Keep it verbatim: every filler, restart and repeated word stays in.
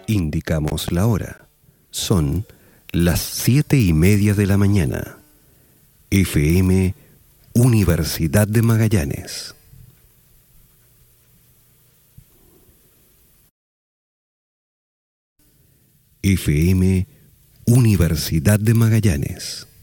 Indicamos la hora. Son las siete y media de la mañana. F M Universidad de Magallanes. F M Universidad de Magallanes.